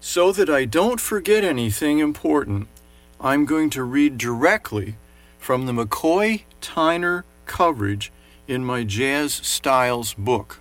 So that I don't forget anything important, I'm going to read directly from the McCoy Tyner coverage in my Jazz Styles book.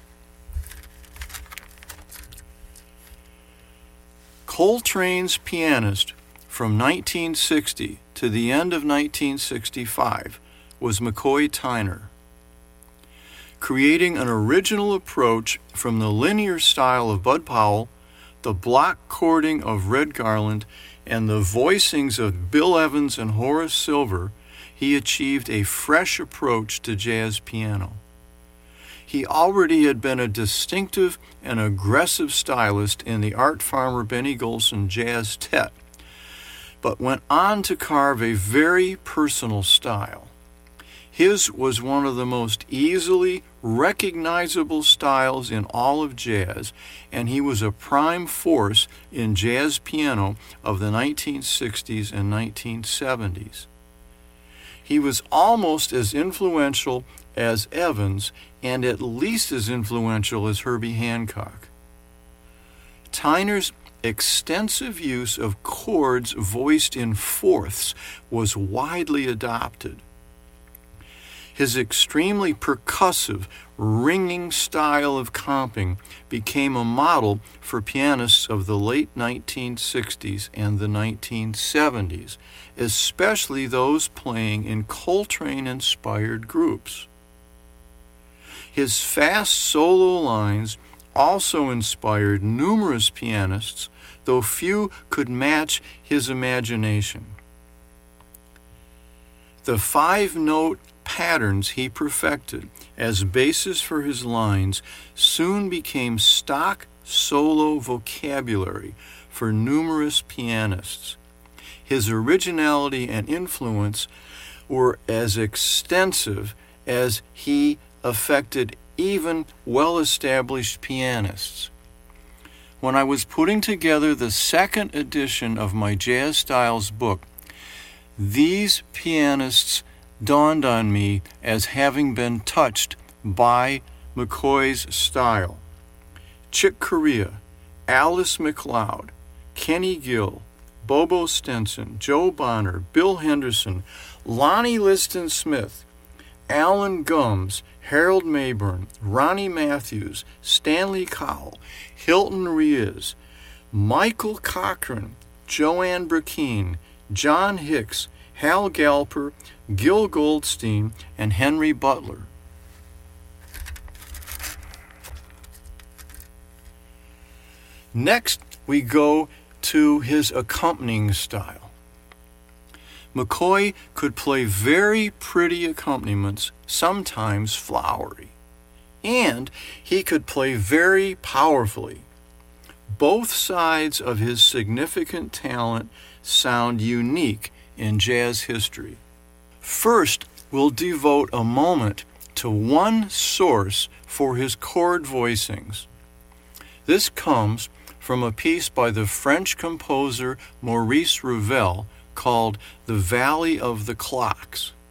Coltrane's pianist from 1960 to the end of 1965 was McCoy Tyner. Creating an original approach from the linear style of Bud Powell, the block chording of Red Garland, and the voicings of Bill Evans and Horace Silver, he achieved a fresh approach to jazz piano. He already had been a distinctive and aggressive stylist in the art farmer Benny Golson Jazz Tet, but went on to carve a very personal style. His was one of the most easily recognizable styles in all of jazz, and he was a prime force in jazz piano of the 1960s and 1970s. He was almost as influential as Evans and at least as influential as Herbie Hancock. Tyner's extensive use of chords voiced in fourths was widely adopted. His extremely percussive, ringing style of comping became a model for pianists of the late 1960s and the 1970s, especially those playing in Coltrane-inspired groups. His fast solo lines also inspired numerous pianists, though few could match his imagination. The five-note patterns he perfected as basis for his lines soon became stock solo vocabulary for numerous pianists. His originality and influence were as extensive as he affected even well-established pianists. When I was putting together the second edition of my Jazz Styles book, these pianists dawned on me as having been touched by McCoy's style. Chick Corea, Alice MacLeod, Kenny Gill, Bobo Stenson, Joe Bonner, Bill Henderson, Lonnie Liston Smith, Alan Gumbs, Harold Mayburn, Ronnie Matthews, Stanley Cowell, Hilton Riaz, Michael Cochran, Joanne Brackeen, John Hicks, Hal Galper, Gil Goldstein, and Henry Butler. Next, we go to his accompanying style. McCoy could play very pretty accompaniments, sometimes flowery, and he could play very powerfully. Both sides of his significant talent sound unique in jazz history. First, we'll devote a moment to one source for his chord voicings. This comes from a piece by the French composer Maurice Ravel called The Valley of the Clocks.